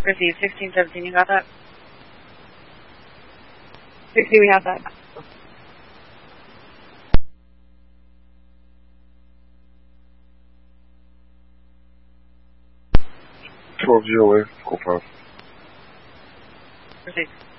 Received. 1617, you got that? 60, we have that. GOA, go 5. Received.